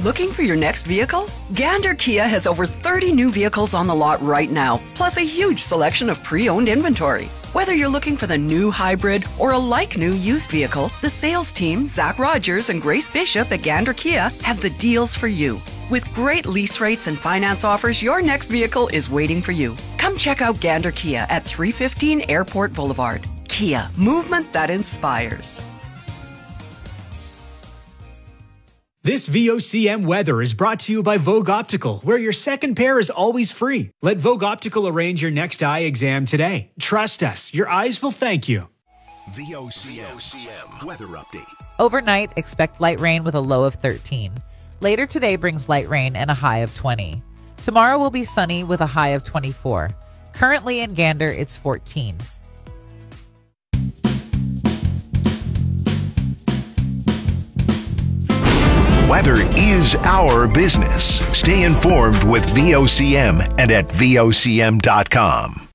Looking for your next vehicle? Gander Kia has over 30 new vehicles on the lot right now, plus a huge selection of pre-owned inventory. Whether you're looking for the new hybrid or a like-new used vehicle, the sales team, Zach Rogers and Grace Bishop at Gander Kia, have the deals for you. With great lease rates and finance offers, your next vehicle is waiting for you. Come check out Gander Kia at 315 Airport Boulevard. Kia, movement that inspires. This VOCM weather is brought to you by Vogue Optical, where your second pair is always free. Let Vogue Optical arrange your next eye exam today. Trust us, your eyes will thank you. VOCM weather update. Overnight, expect light rain with a low of 13. Later today brings light rain and a high of 20. Tomorrow will be sunny with a high of 24. Currently in Gander, it's 14. Weather is our business. Stay informed with VOCM and at VOCM.com.